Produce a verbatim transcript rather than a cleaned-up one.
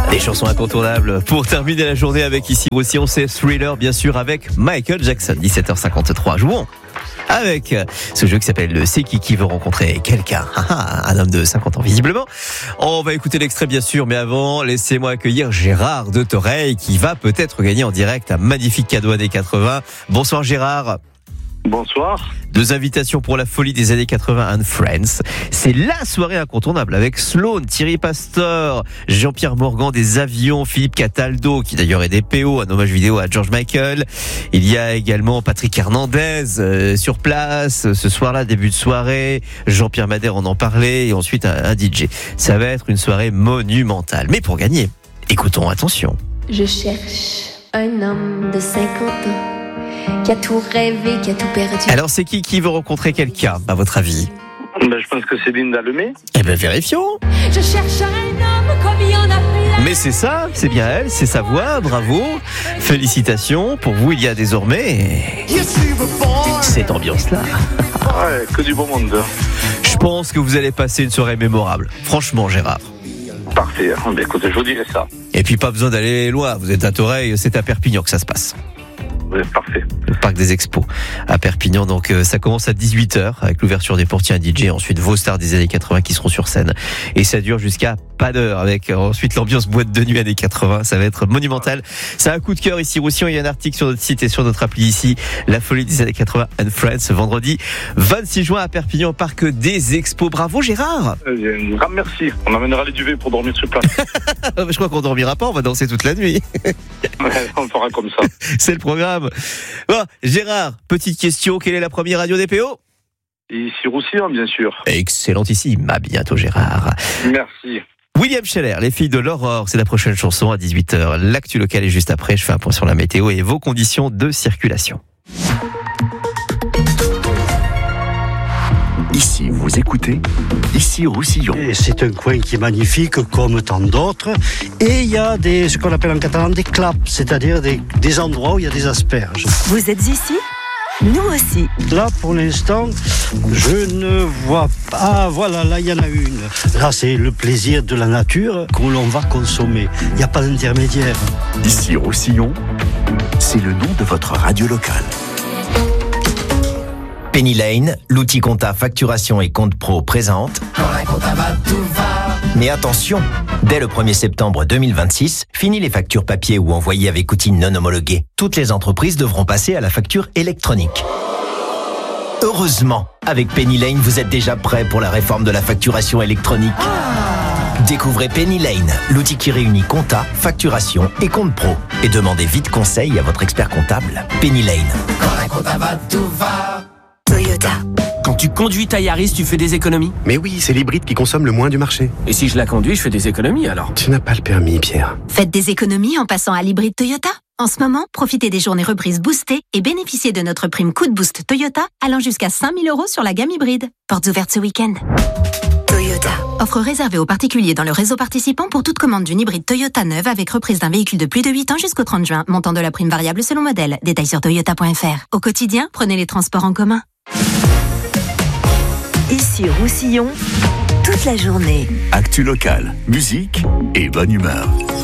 Des chansons incontournables pour terminer la journée avec ici aussi on sait Thriller bien sûr avec Michael Jackson. dix-sept heures cinquante-trois, jouons avec ce jeu qui s'appelle le C'est qui qui veut rencontrer quelqu'un. Un homme de cinquante ans visiblement. On va écouter l'extrait bien sûr, mais avant laissez-moi accueillir Gérard de Toreil qui va peut-être gagner en direct un magnifique cadeau années quatre-vingts. Bonsoir Gérard. Bonsoir. Deux invitations pour la folie des années quatre-vingts and Friends. C'est la soirée incontournable avec Sloan, Thierry Pastor, Jean-Pierre Morgan des Avions, Philippe Cataldo, qui d'ailleurs est des P O, un hommage vidéo à George Michael. Il y a également Patrick Hernandez euh, sur place ce soir-là, début de soirée. Jean-Pierre Madère, on en parlait, et ensuite un, un D J. Ça va être une soirée monumentale. Mais pour gagner, écoutons, attention. Je cherche un homme de cinquante ans qui a tout rêvé, qui a tout perdu. Alors c'est qui qui veut rencontrer quelqu'un, à votre avis? Ben, je pense que c'est Linda Lemay. Eh bien vérifions. Je cherche un homme comme il y en a plein. Mais c'est ça, c'est bien elle, c'est sa voix, bravo. Félicitations, pour vous il y a désormais cette ambiance-là. Ouais, que du bon monde. Je pense que vous allez passer une soirée mémorable. Franchement Gérard. Parfait, ben, écoutez, je vous dirai ça. Et puis pas besoin d'aller loin, vous êtes à Toreil, c'est à Perpignan que ça se passe. Ouais, parfait. Le parc des Expos à Perpignan, donc euh, ça commence à dix-huit heures avec l'ouverture des portiers, un D J, ensuite vos stars des années quatre-vingts qui seront sur scène et ça dure jusqu'à pas d'heure avec euh, ensuite l'ambiance boîte de nuit années quatre-vingts, ça va être monumental. C'est un coup de cœur ici Roussillon, il y a un article sur notre site et sur notre appli ici, la folie des années quatre-vingts and Friends, vendredi vingt-six juin à Perpignan, parc des Expos. Bravo Gérard. Euh, un grand merci, on amènera les duvets pour dormir sur place. Je crois qu'on dormira pas, on va danser toute la nuit. Ouais, on fera comme ça. C'est le programme. Bon, Gérard, petite question, quelle est la première radio des P O? Ici Roussillon, bien sûr. Excellentissime, à bientôt Gérard. Merci. William Scheller, les filles de l'Aurore, c'est la prochaine chanson à dix-huit heures. L'actu local est juste après, je fais un point sur la météo et vos conditions de circulation. Ici, vous écoutez, ici Roussillon. Et c'est un coin qui est magnifique comme tant d'autres. Et il y a des, ce qu'on appelle en catalan des claps, c'est-à-dire des, des endroits où il y a des asperges. Vous êtes ici ? Nous aussi. Là, pour l'instant, je ne vois pas. Ah, voilà, là, il y en a une. Là, c'est le plaisir de la nature que l'on va consommer. Il n'y a pas d'intermédiaire. Ici Roussillon, c'est le nom de votre radio locale. Penny Lane, l'outil compta facturation et compte pro présente. Quand la compta va, tout va. Mais attention, dès le premier septembre deux mille vingt-six, fini les factures papier ou envoyées avec outils non homologués. Toutes les entreprises devront passer à la facture électronique. Heureusement, avec Penny Lane, vous êtes déjà prêt pour la réforme de la facturation électronique. Ah. Découvrez Penny Lane, l'outil qui réunit compta, facturation et compte pro. Et demandez vite conseil à votre expert comptable. Penny Lane. Quand la compta va, tout va. Toyota. Quand tu conduis ta Yaris, tu fais des économies? Mais oui, c'est l'hybride qui consomme le moins du marché. Et si je la conduis, je fais des économies alors? Tu n'as pas le permis, Pierre. Faites des économies en passant à l'hybride Toyota. En ce moment, profitez des journées reprises boostées et bénéficiez de notre prime coup de boost Toyota allant jusqu'à cinq mille euros sur la gamme hybride. Portes ouvertes ce week-end. Toyota. Offre réservée aux particuliers dans le réseau participant pour toute commande d'une hybride Toyota neuve avec reprise d'un véhicule de plus de huit ans jusqu'au trente juin. Montant de la prime variable selon modèle. Détails sur toyota point f r. Au quotidien, prenez les transports en commun. Ici Roussillon, toute la journée. Actu local, musique et bonne humeur.